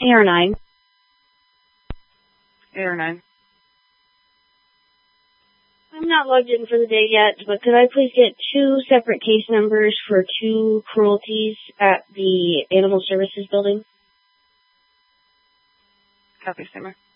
AR9. AR9. I'm not logged in for the day yet, but could I please get 2 separate case numbers for 2 cruelties at the Animal Services building? Copy, Simmer.